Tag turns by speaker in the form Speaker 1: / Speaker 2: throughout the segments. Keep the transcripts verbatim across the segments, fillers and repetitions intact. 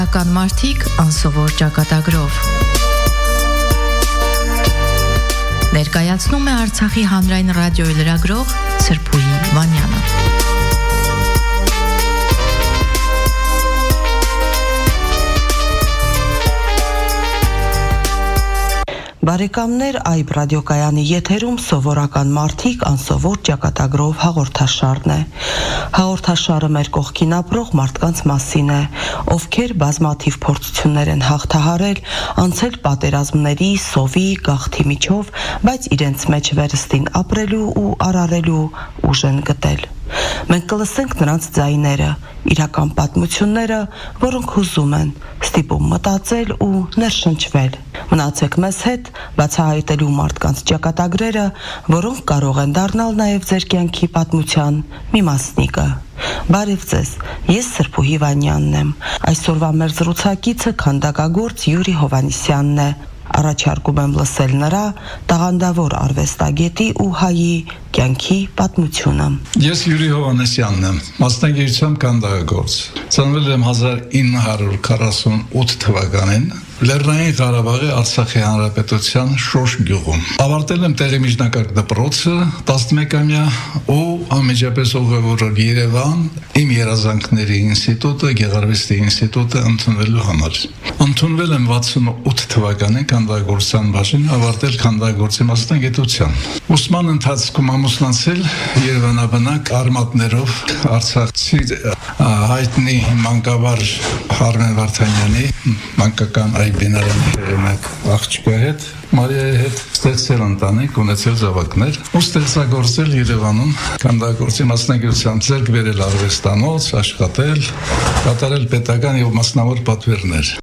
Speaker 1: Կան մարդիկ անսովոր ճակատագրով։ Ներկայացնում է Արցախի հանրային ռադիոյի լրագրող Սրփուհի Վանյանը։
Speaker 2: Բարեկամներ, այբ ռադիոկայանի եթերում սովորական մարդիկ անսովոր ճակատագրով հաղորդաշարն է։ Հաղորդաշարը մեր կողքին ապրող մարդկանց մասին է, ովքեր բազմաթիվ փորձություններ են հաղթահարել, անցել պատերազմների, սովի, գաղթի միջով, բայց իրենց մեջ վերստին ապրելու ու արարելու ուժ են գտել։ Մենք կլսենք նրանց ձայները, իրական պատմությունները, որոնք հուզում են, ստիպում մտածել ու ներշնչվել։ Մնացեք մեզ հետ, բացահայտելու մարդկանց ճակատագրերը, որոնք կարող են դառնալ նաև ձեր կյանքի պատմության մի մասնիկը։ Բարև ձեզ, ես Սրփուհի Վանյանն եմ։ Այսօրվա մեր զրուցակիցը քանդակագործ Յուրի Հովհաննիսյանն է։ Առաջարկում եմ լսել նրա տաղանդավոր արվեստագետի ու հայի կյանքի պատմությունը։
Speaker 3: Ես Յուրի Հովհաննիսյանն եմ, մասնագիտությամբ քանդակագործ։ Ծնվել եմ հազար ինը հարյուր քառասունութ թվականին Լեռնային Ղարաբաղի Արցախի Հանրապետության Շոշ գյուղում։ Ավարտել եմ տեղի միջնակարգ դպրոցը տասնմեկամյա ու անմիջապես ուղևորել Երևան իմ երազանքների ինստիտուտը, Գեղարվեստի ինստիտուտը ընդունվելու համար։ Ընդունվել եմ վաթսունութ թվականին քանդակագործության բաժին, ավարտել քանդակագործի մասնագիտության։ Ուսման ընթացքում ամուսնացել երևանաբնակ արմատներով արցախցի հայտնի մանկաբար Արմեն Վարդանյանի մանկական այբինարանի հեղինակ աղջկա հետ, Մարիայի հետ ստեղծել ընտանիք, ունեցել զավակներ ու ստեղծագործել Երևանում քանդակագործի մասնագիտությամբ ձեռք բերել արվեստանոց, աշխատել, կատարել պետական եւ մասնավոր պատվերներ։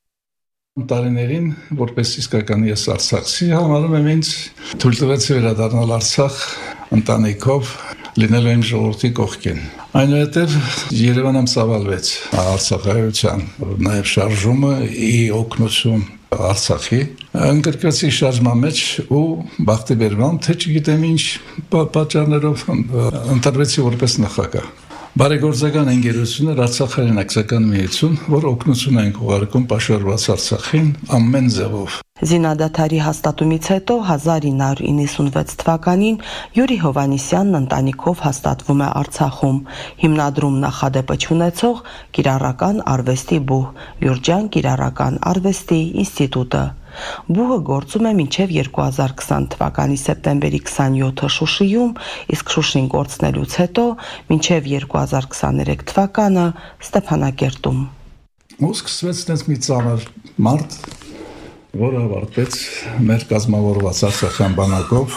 Speaker 3: Տարիներին, որպես իսկական ես արցախցի, համարում եմ ինձ թույլ տվեցի վերադառնալ Արցախ ընտանիքով, լինելու իմ ժողովրդի կողքին։ Այնուհետև Երևանում ծավալվեց արցախայության նաև շարժումը, ի օգնություն Արցախի, ընկրկվեցի շարժման մեջ ու բախտի բերմամբ, թե չգիտեմ ինչ պատճառներով ընտրվեցի որպես նախագահ։ Բարեգործական ընկերություններ Արցախային ակցիական միություն, որ օգնություն են ուղարկում պաշարված Արցախին ամեն ձևով։
Speaker 2: Զինադադարի հաստատումից հետո հազար ինը հարյուր իննսունվեց թվականին Յուրի Հովհաննիսյանն ընտանիքով հաստատվում է Արցախում, հիմնադրում նախադեպը չունեցող կիրառական արվեստի բուհ, Գյուրջան կիրառական արվեստի ինստիտուտը։ Բուհը գործում է մինչև երկու հազար քսան թվականի սեպտեմբերի քսանյոթը Շուշիում, իսկ Շուշին կորցնելուց հետո մինչև երկու հազար քսաներեք թվականը Ստեփանակերտում։
Speaker 3: Ու սկսվեց այնպես մի ծանր մարտ, որը ավարտվեց մեր կազմավորված արցախյան բանակով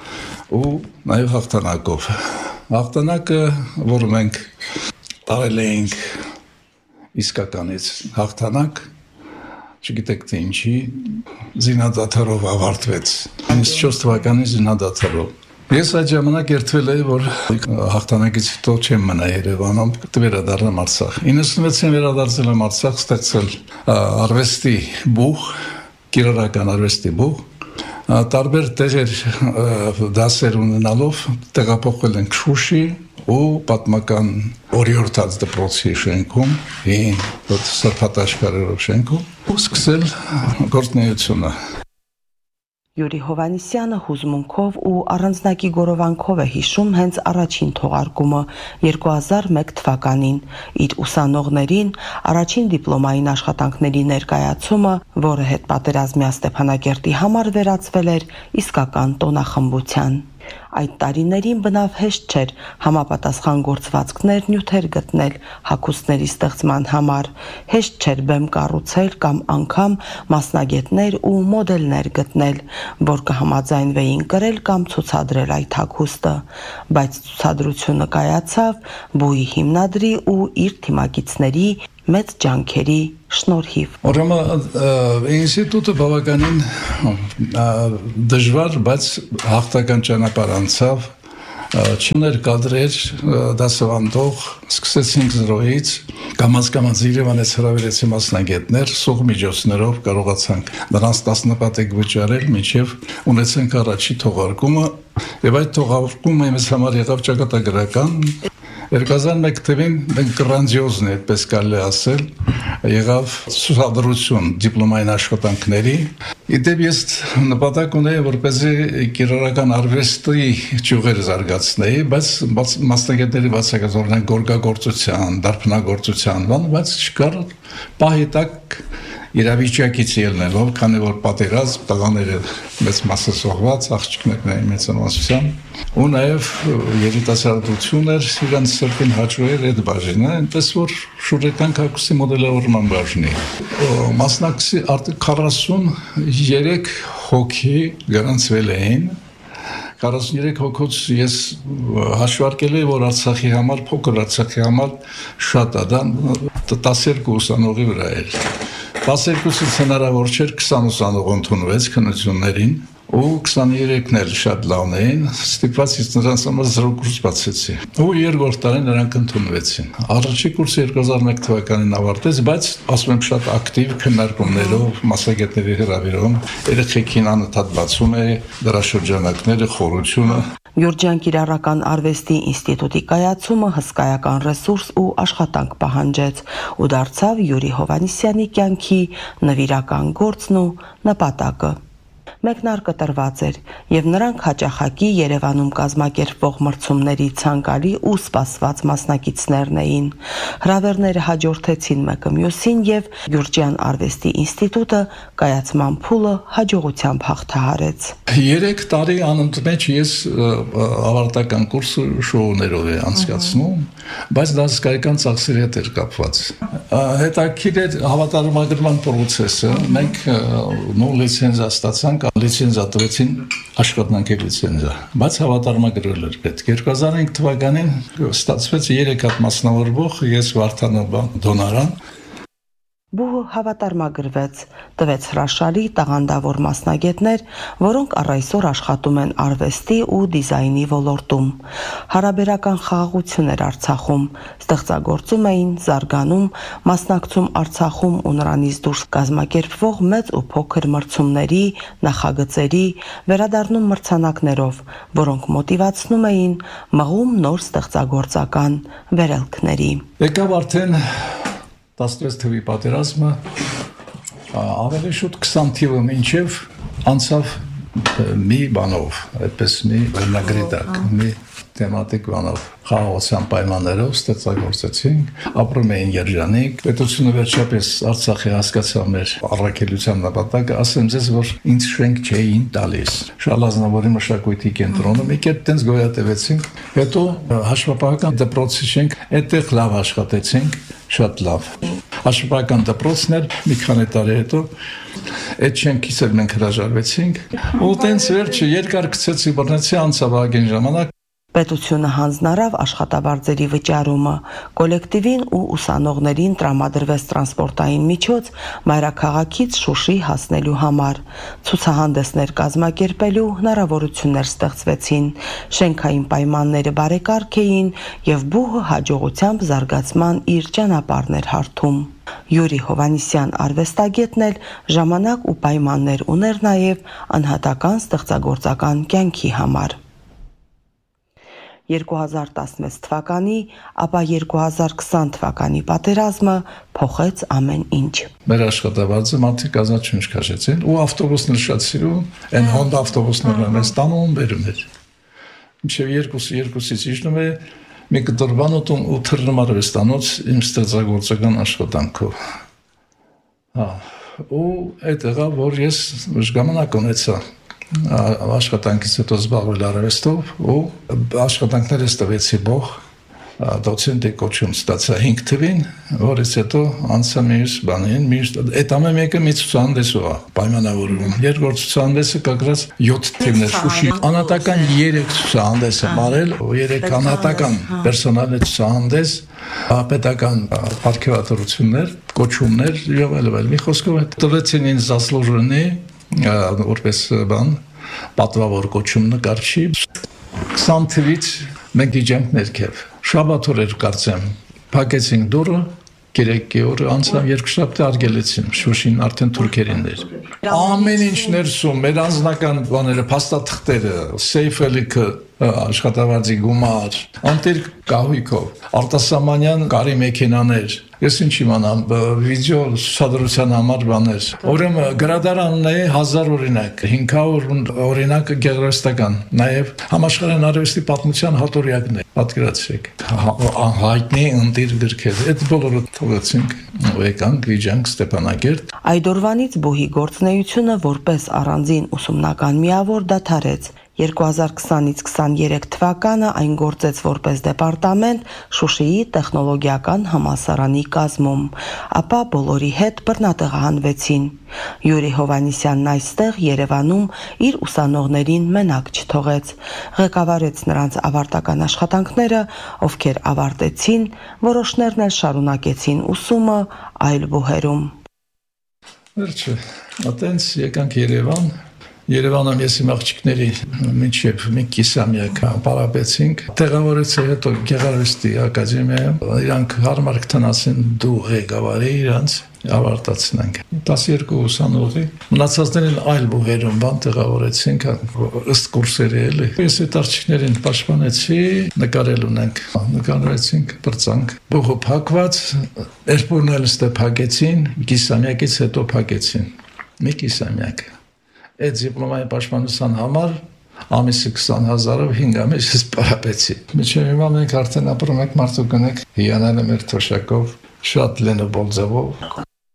Speaker 3: ու նաև հաղթանակով։ Հաղթանակը, որը մենք տարել էինք իսկականից հաղթանակ, չգիտեք թե ինչի, զինադադարով ավարտվեց։ իննսունչորս թվականի զինադադարով։ Ես այդ ժամանակ երդվել էի, որ հաղթանակից հետո չեմ մնա Երևանում, կվերադառնամ Արցախ։ իննսունվեցին վերադարձել եմ Արցախ, ստեղծել արվեստի բուհ, կիրառական արվեստի բուհ, տարբեր տեղեր դասեր ունենալով տեղափոխվել ենք Շուշի ու պատմական օրիորդաց դպրոցի շենքում, հին սրբատաշկարերով շենքում ու սկսել գործունեությունը։
Speaker 2: Յուրի Հովհաննիսյանը հուզմունքով ու առանձնակի գորովանքով է հիշում հենց առաջին թողարկումը երկու հազար մեկ թվականին, իր ուսանողներին առաջին դիպլոմային աշխատանքների ներկայացումը, որը հետպատերազմյա Ստեփանակերտի համար վերածվել էր իսկական տոնախմբության։ Այդ տարիներին բնավ հեշտ չէր համապատասխան գործվածքներ նյութեր գտնել հագուստների ստեղծման համար, հեշտ չէր բեմ կառուցել կամ անգամ մասնագետներ ու մոդելներ գտնել, որ կհամաձայնվեին կրել կամ ցուցադրել այդ հագուստը, բայց ցուցադրությունը կայացավ բուհի հիմնադրի ու իր թիմակիցների մեծ ջանքերի շնորհիվ։
Speaker 3: Ուրեմն ինստիտուտը բավականին դժվար, բայց հաղթական ճանապարհ անցավ, չուներ կադրեր, դասավանդող, սկսեցինք զրոյից, կամաց-կամաց Երևանից հրավիրեցի մասնագետներ, սուղ միջոցներով կարողացանք նրանց տասնապատիկ վճարել, մինչև ունեցանք առաջի թողարկումը, եւ այդ թողարկումը մեզ համար եղավ ճակատագրական։ երկու հազար մեկ թվականին մենք գրանձիոզն է, այդպես կարելի ասել, եղավ ցուցադրություն դիպլոմային աշխատանքների։ Իդեպ ես նպատակ ունեի, որպեսզի կիրառական արվեստի ճյուղերը զարգացնեի, բայց մասնագետների բացակայած օրինակ գորգագործության, դարբնագործության, բայց չկար պահի տակ իրավիճակից ելնելով, քանի որ պատերազմ, տղաները մեծ մասը սողված, աղջիկներն էին մեծամասնությամբ, ու նաև երիտասարդություն էր, իրանց սրտին հաճո էր այդ բաժինը, այնպես որ շուրջական քաղաքացի մոդելավորման բաժնի։ Մասնակցի արդեն քառասուներեք հոգի գրանցվել էին, քառասուներեք հոգուց ես հաշվարկել եմ, որ Արցախի համար, փոքր Արցախի համար շատ է, դա տասներկու ուսանողի վրա էր։ տասներկուսից հնարավոր չէր քսան ուսանող ընդունվեց քննություններին ու քսաներեքն էլ շատ լավն էին, ստիպված ես նրանց համար զրո կուրս բացեցի։ Ու երկրորդ տարին նրանք ընդունվեցին։ Առաջին կուրսը երկու հազար մեկ թվականին ավարտեց, բայց ասում եմ շատ ակտիվ քննարկումներով, մասնագետների հրավերով, երեխեքին անընդհատ բացում է դրաշրջանակները, խորությունը։
Speaker 2: Գյուրջյան կիրառական արվեստի ինստիտուտի կայացումը հսկայական ռեսուրս ու աշխատանք պահանջեց ու դարձավ Յուրի Հովհաննիսյանի կյանքի նվիրական գործն ու նպատակը։ Մեկնարկը տրված էր, եւ նրանք հաճախակի Երևանում կազմակերպվող մրցումների ցանկալի ու սպասված մասնակիցներն էին։ Հրավերները հաջորդեցին մեկը մյուսին եւ Գյուրջյան արվեստի ինստիտուտը կայացման փուլը հաջողությամբ հաղթահարեց։
Speaker 3: Երեք տարի անընդմեջ ես ավարտական կուրսը շոուներով եմ անցկացնում, բայց դա հսկայական ծախսերի հետ էր կապված։ Հետաքրքիր է հավատարմագրման process-ը, մենք նո լիցենզիա ստացանք, լիցենզիա տվեցին աշխատանքի լիցենզիա, բայց հավատարմագրել էր պետք։ երկու հազար հինգ թվականին ստացվեց երեք հատ մասնավորվող, ես Վարդանով Դոնարան
Speaker 2: Բուհը հավատարմագրվեց, տվեց հրաշալի տաղանդավոր մասնագետներ, որոնք առ այսօր աշխատում են արվեստի ու դիզայնի ոլորտում։ Հարաբերական խաղաղություն էր Արցախում, ստեղծագործում էին, զարգանում, մասնակցում Արցախում ու նրանից դուրս կազմակերպվող մեծ ու փոքր մրցումների, նախագծերի, վերադառնում մրցանակներով, որոնք մոտիվացնում էին մղում նոր ստեղծագործական վերելքների։
Speaker 3: Եկավ արդեն տասնվեց թվականի պատերազմը, ավելի շուտ քսան թիվը մինչև անցավ մի բանով, այդպես մի վերնագրի տակ, մի թեմատիկ բանով, խաղաղության պայմաններով ստեղծագործեցինք, ապրում էին երջանիկ, պետությունը վերջապես Արցախի հասկացավ մեր առաքելության նպատակը, ասեմ ձեզ, որ ինձ շենք չէին տալիս։ Շալազնավորի մշակույթի կենտրոնը մի կերպ տենց գոյատևեցինք, հետո հաշվապահական դպրոցի շենք, այդտեղ լավ աշխատեցինք, շատ լավ։ Հաշվապահական դպրոցն էր, մի քանի տարի հետո այդ շենքից էլ մենք հրաժարվեցինք, ու տենց վերջը երկար գցեցի բռնեցի անցավ ագին ժամանակ։
Speaker 2: Պետությունը հանձնարավ աշխատավարձերի վճարումը, կոլեկտիվին ու ուսանողներին տրամադրվեց տրանսպորտային միջոց մայրաքաղաքից Շուշի հասնելու համար, ցուցահանդեսներ կազմակերպելու հնարավորություններ ստեղծվեցին, շենքային պայմանները բարեկարգ էին եւ բուհը հաջողությամբ զարգացման իր ճանապարհն էր հարթում։ Յուրի Հովհաննիսյան արվեստագետն էլ ժամանակ ու պայմաններ ուներ նաեւ անհատական ստեղծագործական կյանքի համար։ երկու հազար տասնվեց թվականի, ապա երկու հազար քսան թվականի պատերազմը փոխեց ամեն ինչ։
Speaker 3: Մեր աշխատավարձը մարդիկ ազատ քաշեցին ու ավտոբուսն շատ սիրում, այն Honda ավտոբուսներն են ստանում բերում էր։ Մինչև երկուսը երկուսից իջնում է մի կտրվանոտ ու թռնում արվեստանոց իմ ստեղծագործական աշխատանքով։ Հա, ու այդ եղավ, որ ես ժամանակ ունեցա աշխատանքից հետո զբաղվել արվեստով ու աշխատանքներս տվեցի բող դոցենտի կոչում ստացա հինգ թվին, որից հետո անցա մյուս բանին, մյուս այդ ամեն մեկը մի ցուցահանդես է պայմանավորվում։ Երկրորդ ցուցահանդեսը կագրած յոթ թիվներ Շուշի անհատական երեք ցուցահանդես եմ արել, երեք անհատական պերսոնալ ցուցահանդես, պետական պարգևատրություններ, կոչումներ եւ այլն։ Մի խոսքով տվեցին ինձ զասլուժնի որպես բան պատվավոր կոչում նկարչի քսան թվից մենք դիջանք ներքև շաբաթօր էր կարծեմ փակեցինք դուռը երեք օրը անցավ երկշաբթի արգելեցին Շուշին արդեն թուրքերին էր ամեն ինչ ներսում մեր անձնական բաները փաստաթղթերը սեյֆելիքը աշխատավարձի գումար, անտեր կահույքով, արտասահմանյան կարի մեքենաներ, ես ինչ իմանամ, վիդեո ցուցադրության համար բաներ։ Ուրեմն գրադարանն է հազար օրինակ, հինգ հարյուր օրինակ գեղարվեստական, նաև համաշխարհային արվեստի պատմության հատորյակն է, պատկերացրեք, հայտնի ընտիր գրքեր, այդ բոլորը թողեցինք, եկանք Վիճանք Ստեփանագերտ։
Speaker 2: Այդ օրվանից բուհի գործունեությունը որպես առանձին ուսումնական միավոր դադարեց։ երկու հազար քսանից քսաներեք թվականը այն գործեց որպես դեպարտամենտ Շուշիի տեխնոլոգիական համալսարանի կազմում, ապա բոլորի հետ բռնատեղահանվեցին։ Յուրի Հովհաննիսյանն այստեղ Երևանում իր ուսանողներին մենակ չթողեց, ղեկավարեց նրանց ավարտական աշխատանքները, ովքեր ավարտեցին, որոշներն էլ շարունակեցին ուսումը այլ բուհերում։
Speaker 3: Վերջը, այտենց եկանք Երևան, Երևանում ես իմ աղջիկների մինչև մի կիսամյակ պարապեցինք, տեղավորեցի հետո Գեղարվեստի ակադեմիայում, իրանք հարմար կթնացին դու ղեկավարի իրանց ավարտացնենք։ տասներկու ուսանողի, մնացածներին այլ բուհերում բան տեղավորեցինք, ըստ կուրսերի էլի։ Ես այդ աղջիկներին պաշտպանեցի, նկարել ունենք, նկարեցինք, բրծանք։ Բուհը փակված, երբուրն էլ ստե փակեցին, կիսամյակից հետո փակեցին։ Մի կիսամյակ։ Այդ դիպլոմայի պաշտպանության համար ամիսը քսան հազարով հինգ ամիս ես պարապեցի։ Մինչև հիմա մենք արդեն ապրում ենք մարդու գնեք հիանալը մեր թոշակով, շատ լենոբոլ ձևով։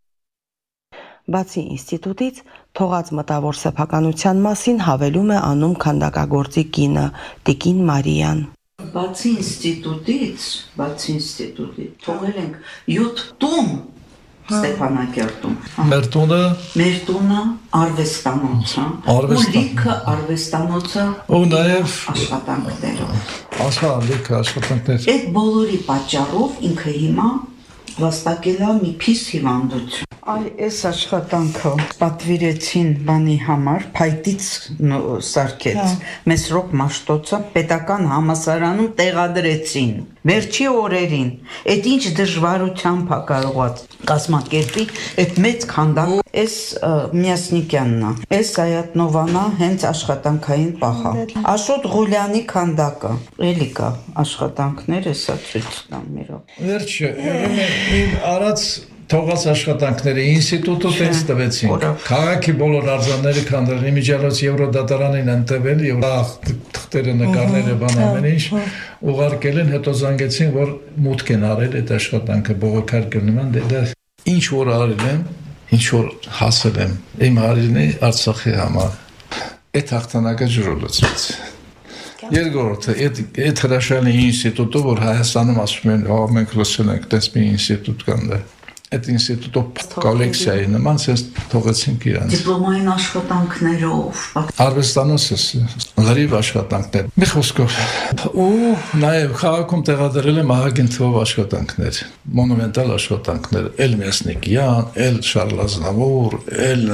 Speaker 2: Բացի ինստիտուտից, թողած մտավոր սեփականության մասին հավելում է անում քանդակագործի կինը, Տիկին Մարիան։
Speaker 4: Բացի ինստիտուտից, բացի ինստիտուտից, թողել ենք յոթ տուն Ստեփանակերտում։
Speaker 3: Մեր տունը
Speaker 4: Մեր տունը արվեստանոցը, ու լիքը արվեստանոցը
Speaker 3: ու նաև
Speaker 4: աշխատանքներով։
Speaker 3: Աշա լիքը աշխատանքներ։
Speaker 4: Այդ բոլորի պատճառով ինքը հիմա վաստակել է մի փիս հիվանդություն։ Այ այս աշխատանքը պատվիրեցին բանի համար, փայտից սարքեց, Մեսրոպ Մաշտոցը պետական համալսարանում տեղադրեցին։ Վերջի օրերին, այդ ինչ դժվարությամբ է կարողած կազմակերպի, այդ մեծ քանդակ, այս Միասնիկյանն է, այս Սայատնովանա հենց աշխատանքային պահա։ Աշոտ Ղուլյանի քանդակը, էլի կա աշխատանքներ, հեսա ցույց տամ մերով։
Speaker 3: Վերջը, իմ արած թողած աշխատանքները ինստիտուտը տենց տվեցին։ Քաղաքի բոլոր արձանները քանդել, իմիջիալոց Եվրոդատարանին են տվել, եւ թղթերը, նկարները, բան ամեն ինչ ուղարկել են, հետո զանգեցին, որ մուտք են արել այդ աշխատանքը բողոքարկել նման, դա ինչ որ արել եմ, ինչ որ հասել եմ, իմ հարիրնի Արցախի համար։ Այդ հաղթանակը ջրը լցվեց։ Երկրորդը, այդ հրաշալի ինստիտուտը, որ Հայաստանում ասում են, «Ահա մենք լսել ենք, տես մի ինստիտուտ կան դա»։ Այդ ինստիտուտը կոլեկցիայի նման ցես թողեցինք իրանց։
Speaker 4: Դիպլոմային աշխատանքներով,
Speaker 3: արվեստանոցը լրիվ աշխատանքներ։ Մի խոսքով, ու նաև քաղաքում տեղադրել եմ ահագին թվով աշխատանքներ, մոնումենտալ աշխատանքներ, էլ Միասնիկյան, էլ Շարլ Ազնավուր, էլ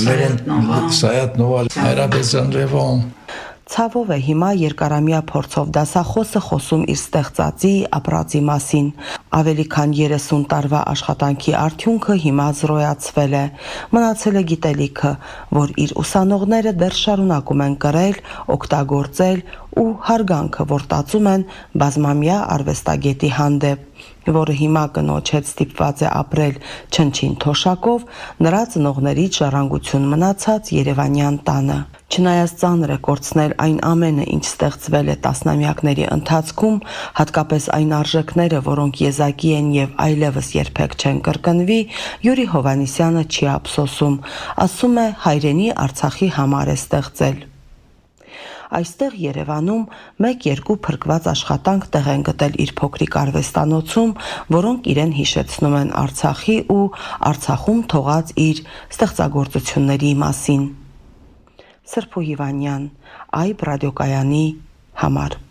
Speaker 3: Լևոն Սայատնովա, Հայրաբեզյան Լևոն։
Speaker 2: Ցավով է հիմա երկարամյա փորձով դասախոսը խոսում իր ստեղծածի ապրածի մասին։ Ավելի քան երեսուն տարվա աշխատանքի արդյունքը հիմա զրոյացվել է։ Մնացել է գիտելիքը, որ իր ուսանողները դեռ շարունակում են կրել, օգտագործել ու հարգանքը, որ տածում են բազմամյա արվեստագետի հանդեպ, որը հիմա կնոջ հետ ստիպված է ապրել չնչին թոշակով, նրա ծնողներից ժառանգություն մնացած Երևանյան տանը։ Չնայած ծանր է կորցնել այն ամենը, ինչ ստեղծվել է տասնամյակների ընթացքում, հատկապես այն արժեքները, որոնք եզակի են եւ այլևս երբեք չեն կրկնվի, Յուրի Հովհաննիսյանը չի ափսոսում, ասում է հայրենի Արցախի համար է ստեղծել։ Այստեղ Երևանում մեկ-երկու փրկված աշխատանք տեղ են գտել իր փոքրիկ արվեստանոցում, որոնք իրեն հիշեցնում են Արցախի ու Արցախում թողած իր ստեղծագործությունների մասին։ Սրփու Հիվանյան, Այբ ռադիոկայանի համար։